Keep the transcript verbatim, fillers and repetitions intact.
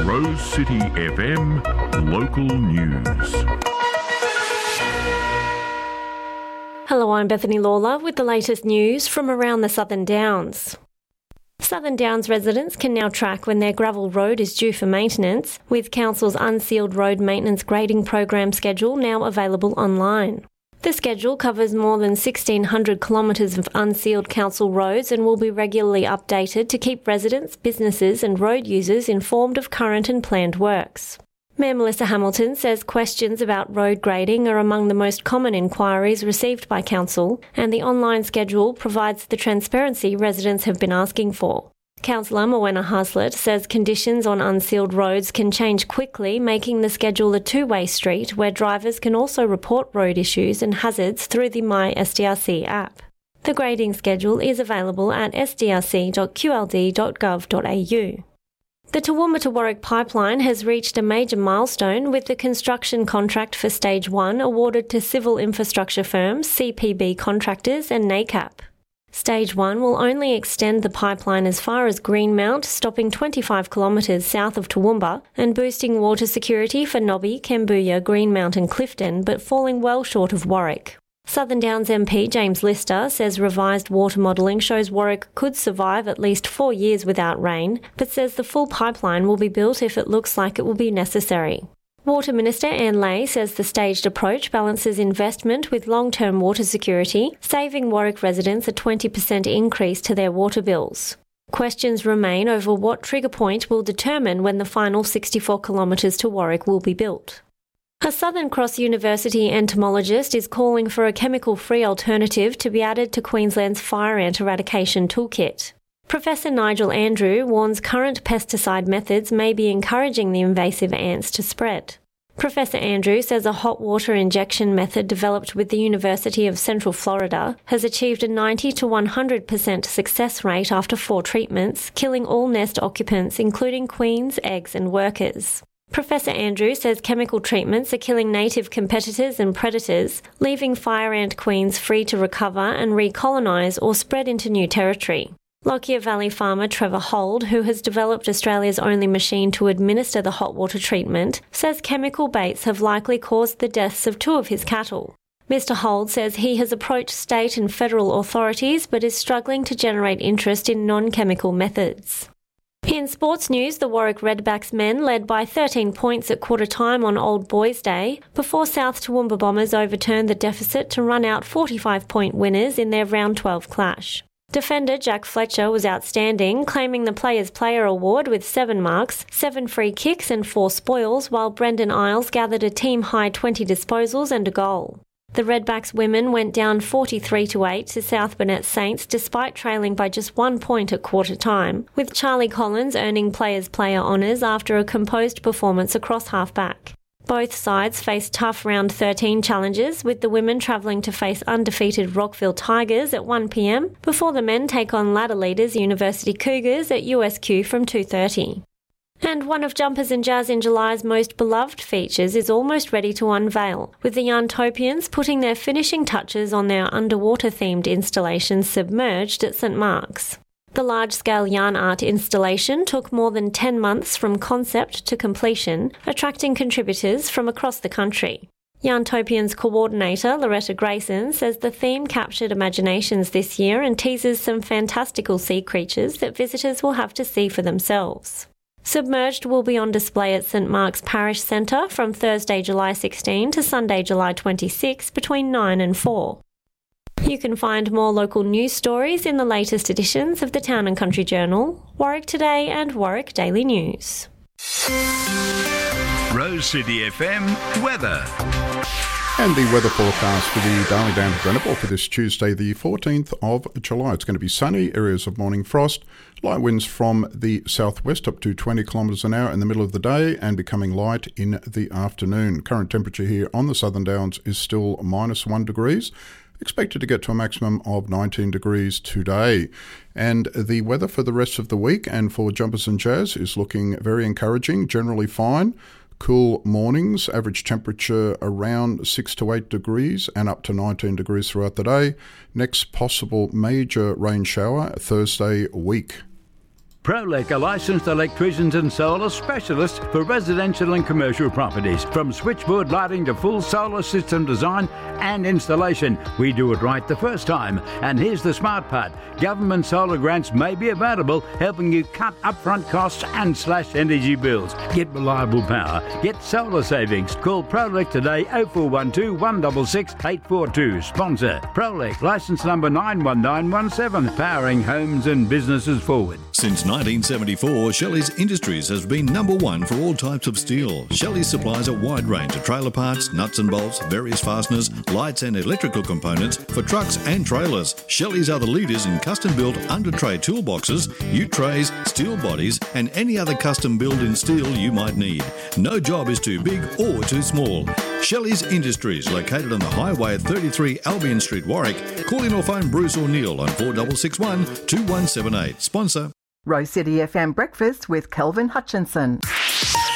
Rose City F M Local News. Hello, I'm Bethany Lawler with the latest news from around the Southern Downs. Southern Downs residents can now track when their gravel road is due for maintenance, with Council's Unsealed Road Maintenance Grading Program schedule now available online. The schedule covers more than sixteen hundred kilometres of unsealed council roads and will be regularly updated to keep residents, businesses and road users informed of current and planned works. Mayor Melissa Hamilton says questions about road grading are among the most common inquiries received by Council, and the online schedule provides the transparency residents have been asking for. Councillor Morwenna Haslett says conditions on unsealed roads can change quickly, making the schedule a two-way street where drivers can also report road issues and hazards through the My S D R C app. The grading schedule is available at s d r c dot q l d dot gov dot a u. The Toowoomba to Warwick pipeline has reached a major milestone with the construction contract for Stage one awarded to civil infrastructure firms, C P B contractors and NACAP. Stage one will only extend the pipeline as far as Greenmount, stopping twenty-five kilometres south of Toowoomba and boosting water security for Nobby, Cambodia, Greenmount and Clifton, but falling well short of Warwick. Southern Downs M P James Lister says revised water modelling shows Warwick could survive at least four years without rain, but says the full pipeline will be built if it looks like it will be necessary. Water Minister Anne Ley says the staged approach balances investment with long-term water security, saving Warwick residents a twenty percent increase to their water bills. Questions remain over what trigger point will determine when the final sixty-four kilometres to Warwick will be built. A Southern Cross University entomologist is calling for a chemical-free alternative to be added to Queensland's fire ant eradication toolkit. Professor Nigel Andrew warns current pesticide methods may be encouraging the invasive ants to spread. Professor Andrew says a hot water injection method developed with the University of Central Florida has achieved a ninety to one hundred percent success rate after four treatments, killing all nest occupants, including queens, eggs and workers. Professor Andrew says chemical treatments are killing native competitors and predators, leaving fire ant queens free to recover and recolonise or spread into new territory. Lockyer Valley farmer Trevor Hold, who has developed Australia's only machine to administer the hot water treatment, says chemical baits have likely caused the deaths of two of his cattle. Mister Hold says he has approached state and federal authorities but is struggling to generate interest in non-chemical methods. In sports news, the Warwick Redbacks men led by thirteen points at quarter time on Old Boys Day before South Toowoomba Bombers overturned the deficit to run out forty-five point winners in their round twelve clash. Defender Jack Fletcher was outstanding, claiming the Players' Player award with seven marks, seven free kicks and four spoils, while Brendan Isles gathered a team-high twenty disposals and a goal. The Redbacks women went down forty-three to eight to South Burnett Saints despite trailing by just one point at quarter time, with Charlie Collins earning Players' Player honours after a composed performance across half-back. Both sides faced tough round thirteen challenges, with the women travelling to face undefeated Rockville Tigers at one p m before the men take on ladder leaders University Cougars at U S Q from two thirty. And one of Jumpers and Jazz in July's most beloved features is almost ready to unveil, with the Yarntopians putting their finishing touches on their underwater-themed installation Submerged at St Mark's. The large-scale yarn art installation took more than ten months from concept to completion, attracting contributors from across the country. Yarntopians coordinator Loretta Grayson says the theme captured imaginations this year and teases some fantastical sea creatures that visitors will have to see for themselves. Submerged will be on display at St Mark's Parish Centre from Thursday, July sixteenth to Sunday, July twenty-sixth between nine and four. You can find more local news stories in the latest editions of the Town and Country Journal, Warwick Today and Warwick Daily News. Rose City F M weather. And the weather forecast for the Darling Downs Grenable for this Tuesday, the fourteenth of July. It's going to be sunny, areas of morning frost, light winds from the southwest up to twenty kilometres an hour in the middle of the day and becoming light in the afternoon. Current temperature here on the Southern Downs is still minus one degrees. Expected to get to a maximum of nineteen degrees today. And the weather for the rest of the week and for Jumpers and Jazz is looking very encouraging, generally fine. Cool mornings, average temperature around six to eight degrees and up to nineteen degrees throughout the day. Next possible major rain shower Thursday week. Prolec are licensed electricians and solar specialists for residential and commercial properties. From switchboard lighting to full solar system design and installation, we do it right the first time. And here's the smart part. Government solar grants may be available, helping you cut upfront costs and slash energy bills. Get reliable power. Get solar savings. Call Prolec today oh four one two, one six six, eight four two. Sponsor Prolec, licence number nine one nine one seven, powering homes and businesses forward. Since nineteen seventy-four, Shelley's Industries has been number one for all types of steel. Shelley supplies a wide range of trailer parts, nuts and bolts, various fasteners, lights and electrical components for trucks and trailers. Shelley's are the leaders in custom-built under-tray toolboxes, U-trays, steel bodies and any other custom-build in steel you might need. No job is too big or too small. Shelley's Industries, located on the highway at thirty-three Albion Street, Warwick. Call in or phone Bruce or Neil on four six six one, two one seven eight. Sponsor Rose City F M Breakfast with Kelvin Hutchinson.